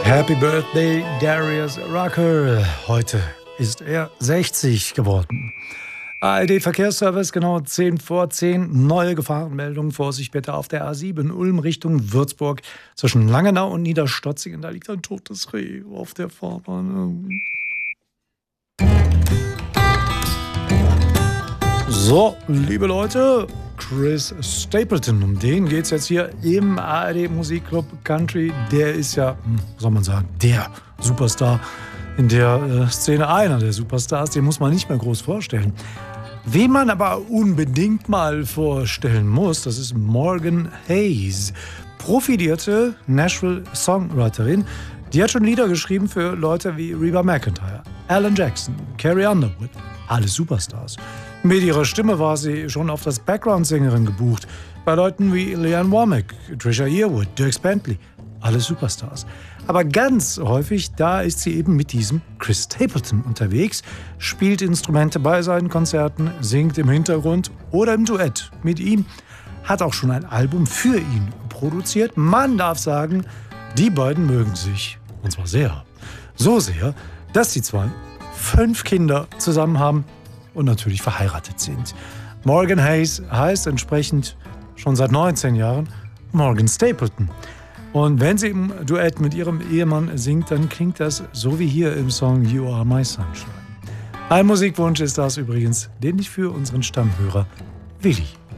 Happy Birthday, Darius Rucker. Heute ist er 60 geworden. ARD-Verkehrsservice, genau 10 vor 10. Neue Gefahrenmeldung. Vorsicht bitte auf der A7 Ulm Richtung Würzburg. Zwischen Langenau und Niederstotzingen. Da liegt ein totes Reh auf der Fahrbahn. So, liebe Leute, Chris Stapleton, um den geht es jetzt hier im ARD Musikclub Country. Der ist ja, soll man sagen, der Superstar in der Szene, einer der Superstars. Den muss man nicht mehr groß vorstellen. Wen man aber unbedingt mal vorstellen muss, das ist Morgan Hayes. Profilierte Nashville-Songwriterin. Die hat schon Lieder geschrieben für Leute wie Reba McEntire, Alan Jackson, Carrie Underwood. Alle Superstars. Mit ihrer Stimme war sie schon auf das Background-Sängerin gebucht. Bei Leuten wie Leanne Womack, Trisha Yearwood, Dierks Bentley. Alle Superstars. Aber ganz häufig, da ist sie eben mit diesem Chris Stapleton unterwegs, spielt Instrumente bei seinen Konzerten, singt im Hintergrund oder im Duett mit ihm, hat auch schon ein Album für ihn produziert. Man darf sagen, die beiden mögen sich. Und zwar sehr. So sehr, dass die zwei 5 Kinder zusammen haben und natürlich verheiratet sind. Morgan Hayes heißt entsprechend schon seit 19 Jahren Morgan Stapleton. Und wenn sie im Duett mit ihrem Ehemann singt, dann klingt das so wie hier im Song You Are My Sunshine. Ein Musikwunsch ist das übrigens, den ich für unseren Stammhörer Willi